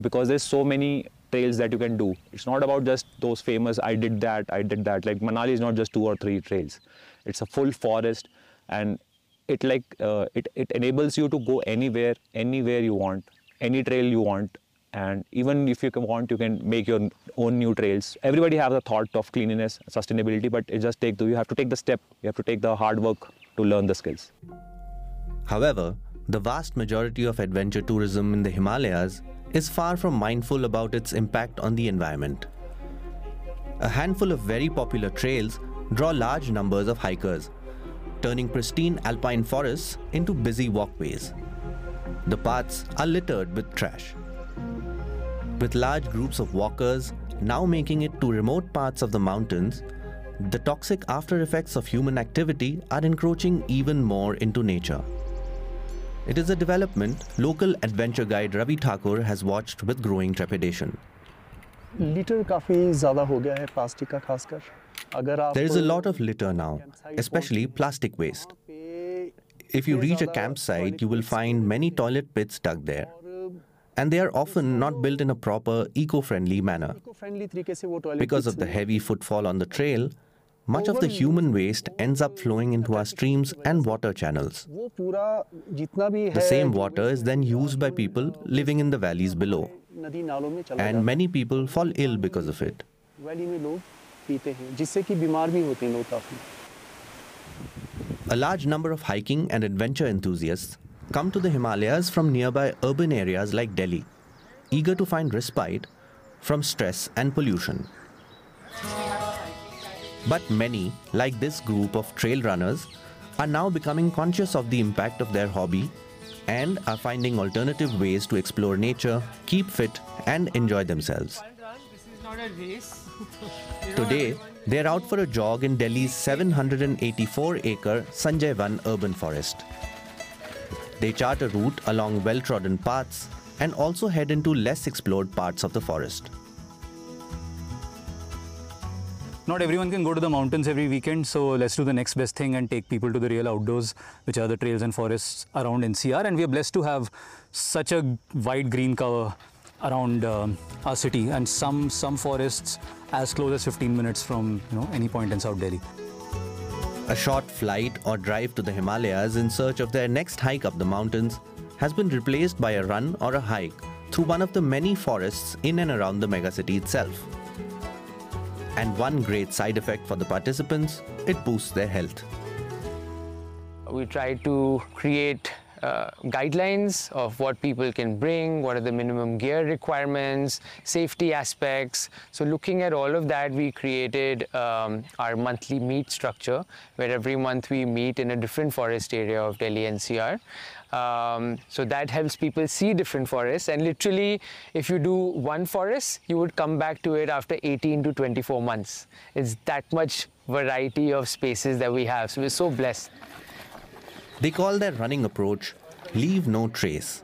because there's so many trails that you can do. It's not about just those famous, I did that. Like Manali is not just 2 or 3 trails. It's a full forest, and it enables you to go anywhere you want, any trail you want. And even if you want, you can make your own new trails. Everybody has a thought of cleanliness, sustainability, but you have to take the step, you have to take the hard work to learn the skills. However, the vast majority of adventure tourism in the Himalayas is far from mindful about its impact on the environment. A handful of very popular trails draw large numbers of hikers, turning pristine alpine forests into busy walkways. The paths are littered with trash. With large groups of walkers now making it to remote parts of the mountains, the toxic after effects of human activity are encroaching even more into nature. It is a development local adventure guide Ravi Thakur has watched with growing trepidation. Litter काफी ज़्यादा हो गया है plastic का खासकर. अगर आप There is a lot of litter now, especially plastic waste. If you reach a campsite, you will find many toilet pits dug there. And they are often not built in a proper, eco-friendly manner. Because of the heavy footfall on the trail, much of the human waste ends up flowing into our streams and water channels. The same water is then used by people living in the valleys below. And many people fall ill because of it. A large number of hiking and adventure enthusiasts come to the Himalayas from nearby urban areas like Delhi, eager to find respite from stress and pollution. But many, like this group of trail runners, are now becoming conscious of the impact of their hobby and are finding alternative ways to explore nature, keep fit, and enjoy themselves. Today, they are out for a jog in Delhi's 784-acre Sanjay Van urban forest. They chart a route along well-trodden paths and also head into less explored parts of the forest. Not everyone can go to the mountains every weekend, so let's do the next best thing and take people to the real outdoors, which are the trails and forests around NCR. And we are blessed to have such a wide green cover around our city, and some forests as close as 15 minutes from any point in South Delhi. A short flight or drive to the Himalayas in search of their next hike up the mountains has been replaced by a run or a hike through one of the many forests in and around the megacity itself. And one great side effect for the participants, it boosts their health. We try to create guidelines of what people can bring, what are the minimum gear requirements, safety aspects. So looking at all of that, we created our monthly meet structure, where every month we meet in a different forest area of Delhi NCR. So that helps people see different forests, and literally if you do one forest, you would come back to it after 18 to 24 months. It's that much variety of spaces that we have, so we're so blessed. They call their running approach leave no trace.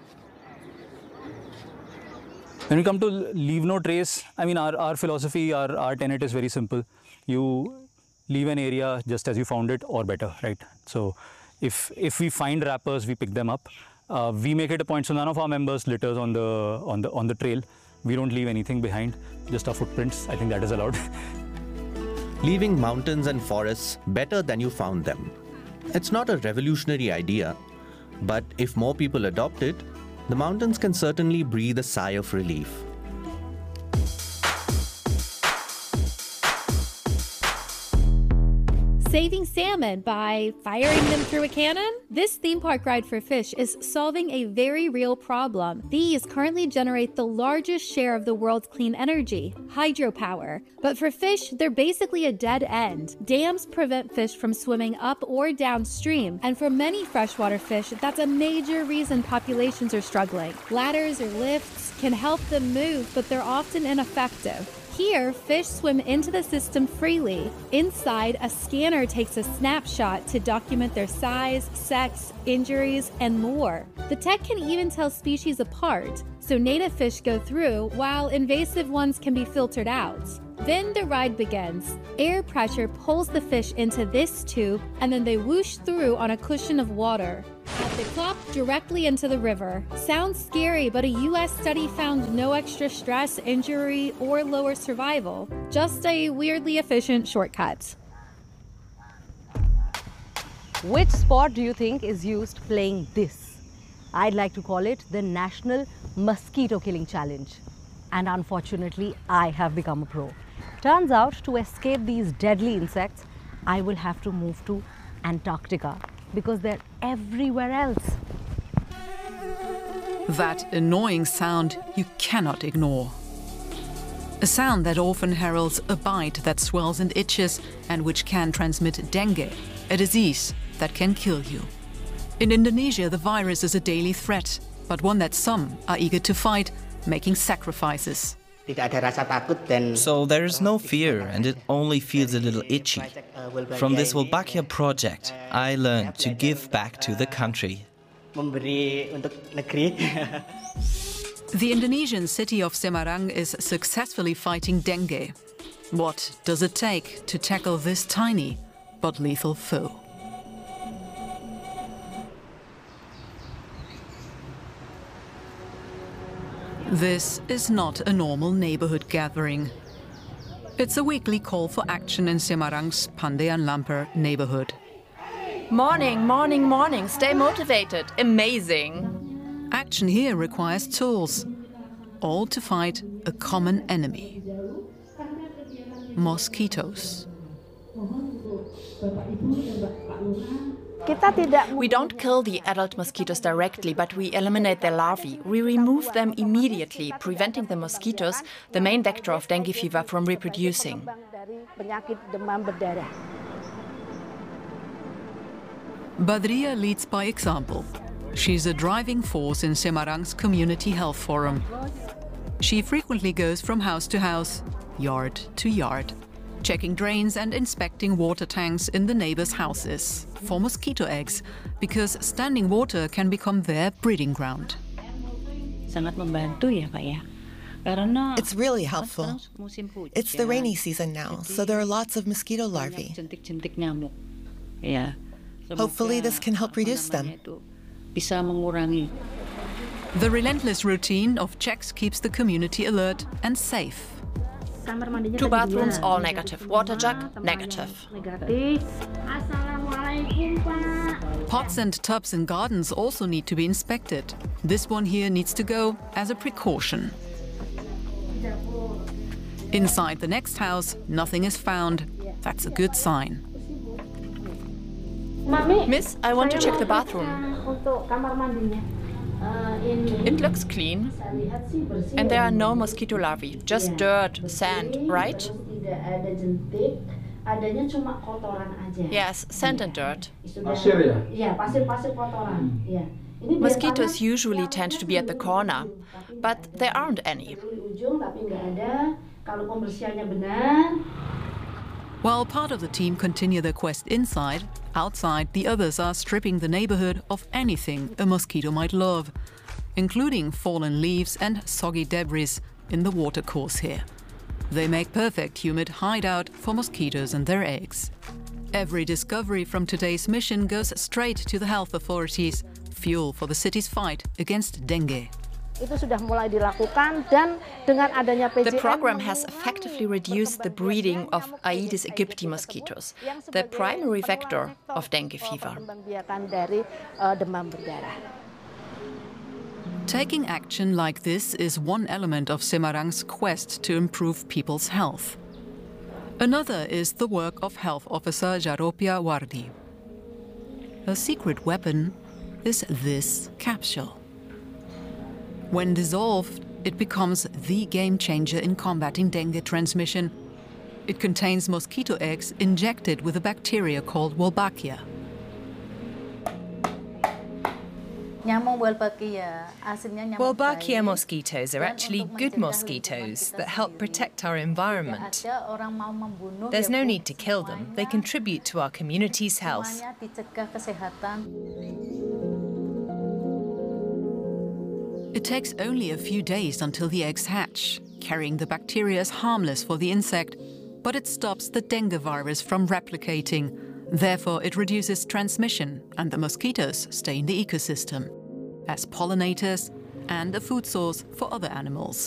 When we come to leave no trace, I mean our philosophy, our tenet is very simple. You leave an area just as you found it or better, right? So if we find wrappers, we pick them up. We make it a point, so none of our members litters on the trail. We don't leave anything behind, just our footprints. I think that is allowed. Leaving mountains and forests better than you found them. It's not a revolutionary idea, but if more people adopt it, the mountains can certainly breathe a sigh of relief. Saving salmon by firing them through a cannon? This theme park ride for fish is solving a very real problem. These currently generate the largest share of the world's clean energy, hydropower. But for fish, they're basically a dead end. Dams prevent fish from swimming up or downstream, and for many freshwater fish, that's a major reason populations are struggling. Ladders or lifts can help them move, but they're often ineffective. Here, fish swim into the system freely. Inside, a scanner takes a snapshot to document their size, sex, injuries, and more. The tech can even tell species apart, so native fish go through while invasive ones can be filtered out. Then the ride begins. Air pressure pulls the fish into this tube, and then they whoosh through on a cushion of water. At They plop directly into the river. Sounds scary, but a US study found no extra stress, injury, or lower survival. Just a weirdly efficient shortcut. Which sport do you think is used playing this? I'd like to call it the National Mosquito Killing Challenge. And unfortunately, I have become a pro. Turns out, to escape these deadly insects, I will have to move to Antarctica because they're everywhere else. That annoying sound you cannot ignore. A sound that often heralds a bite that swells and itches and which can transmit dengue, a disease that can kill you. In Indonesia, the virus is a daily threat, but one that some are eager to fight, making sacrifices. So there is no fear and it only feels a little itchy. From this Wolbachia project, I learned to give back to the country. The Indonesian city of Semarang is successfully fighting dengue. What does it take to tackle this tiny but lethal foe? This is not a normal neighborhood gathering. It's a weekly call for action in Semarang's Pandean Lamper neighborhood. Morning, morning, morning. Stay motivated. Amazing. Action here requires tools, all to fight a common enemy: mosquitoes. We don't kill the adult mosquitoes directly, but we eliminate their larvae. We remove them immediately, preventing the mosquitoes, the main vector of dengue fever, from reproducing. Badria leads by example. She's a driving force in Semarang's community health forum. She frequently goes from house to house, yard to yard, checking drains and inspecting water tanks in the neighbors' houses for mosquito eggs, because standing water can become their breeding ground. It's really helpful. It's the rainy season now, so there are lots of mosquito larvae. Hopefully this can help reduce them. The relentless routine of checks keeps the community alert and safe. 2 bathrooms, all negative. Water jug, negative. Pots and tubs in gardens also need to be inspected. This one here needs to go as a precaution. Inside the next house, nothing is found. That's a good sign. Miss, I want to check the bathroom. It looks clean. And there are no mosquito larvae, just dirt, sand, right? Yes, sand and dirt. Mosquitoes usually tend to be at the corner, but there aren't any. While part of the team continue their quest inside, outside the others are stripping the neighborhood of anything a mosquito might love, including fallen leaves and soggy debris in the watercourse here. They make perfect humid hideout for mosquitoes and their eggs. Every discovery from today's mission goes straight to the health authorities, fuel for the city's fight against dengue. The program has effectively reduced the breeding of Aedes aegypti mosquitoes, the primary vector of dengue fever. Taking action like this is one element of Semarang's quest to improve people's health. Another is the work of health officer Jaropia Wardi. Her secret weapon is this capsule. When dissolved, it becomes the game changer in combating dengue transmission. It contains mosquito eggs injected with a bacteria called Wolbachia. Wolbachia mosquitoes are actually good mosquitoes that help protect our environment. There's no need to kill them. They contribute to our community's health. It takes only a few days until the eggs hatch. Carrying the bacteria is harmless for the insect, but it stops the dengue virus from replicating, Therefore, it reduces transmission and the mosquitoes stay in the ecosystem as pollinators and a food source for other animals.